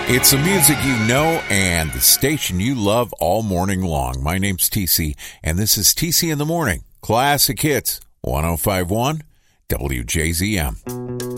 It's the music you know and the station you love all morning long. My name's TC, and this is TC in the Morning. Classic Hits, 105.1 WJZM.